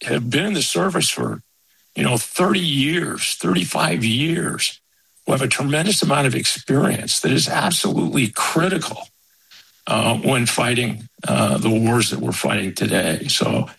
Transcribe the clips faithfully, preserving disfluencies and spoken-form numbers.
have been in the service for, you know, thirty years, thirty-five years, who have a tremendous amount of experience that is absolutely critical uh, when fighting uh, the wars that we're fighting today. So,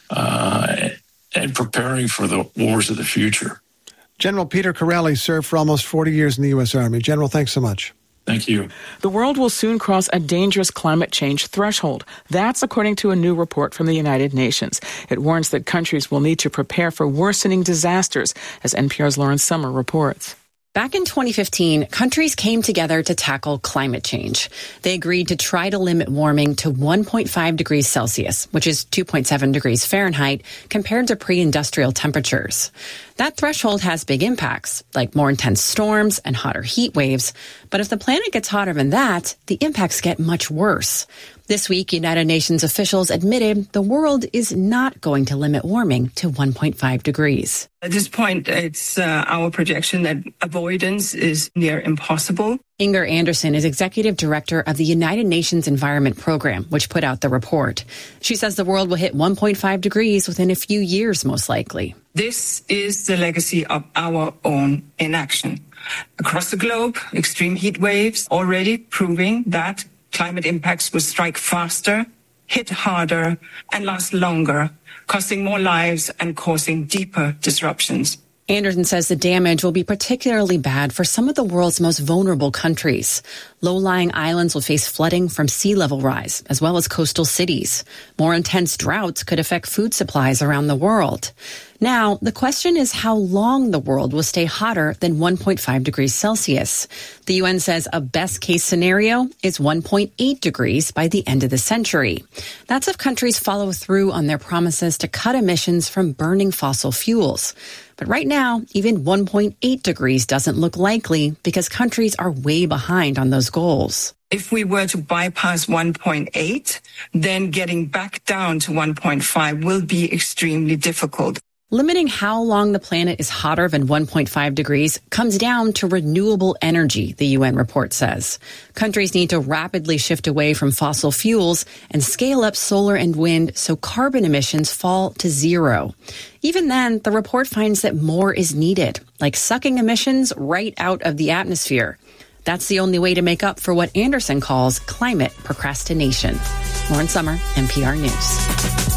uh, and preparing for the wars of the future. General Peter Corelli served for almost forty years in the U S Army. General, thanks so much. Thank you. The world will soon cross a dangerous climate change threshold. That's according to a new report from the United Nations. It warns that countries will need to prepare for worsening disasters, as N P R's Lauren Summer reports. Back in twenty fifteen, countries came together to tackle climate change. They agreed to try to limit warming to one point five degrees Celsius, which is two point seven degrees Fahrenheit, compared to pre-industrial temperatures. That threshold has big impacts, like more intense storms and hotter heat waves. But if the planet gets hotter than that, the impacts get much worse. This week, United Nations officials admitted the world is not going to limit warming to one point five degrees. At this point, it's uh, our projection that avoidance is near impossible. Inger Andersen is executive director of the United Nations Environment Program, which put out the report. She says the world will hit one point five degrees within a few years, most likely. This is the legacy of our own inaction. Across the globe, extreme heat waves already proving that climate impacts will strike faster, hit harder, and last longer, costing more lives and causing deeper disruptions. Anderson says the damage will be particularly bad for some of the world's most vulnerable countries. Low-lying islands will face flooding from sea level rise, as well as coastal cities. More intense droughts could affect food supplies around the world. Now, the question is how long the world will stay hotter than one point five degrees Celsius. The U N says a best-case scenario is one point eight degrees by the end of the century. That's if countries follow through on their promises to cut emissions from burning fossil fuels. But right now, even one point eight degrees doesn't look likely because countries are way behind on those goals. If we were to bypass one point eight, then getting back down to one point five will be extremely difficult. Limiting how long the planet is hotter than one point five degrees comes down to renewable energy, the U N report says. Countries need to rapidly shift away from fossil fuels and scale up solar and wind so carbon emissions fall to zero. Even then, the report finds that more is needed, like sucking emissions right out of the atmosphere. That's the only way to make up for what Anderson calls climate procrastination. Lauren Summer, N P R News.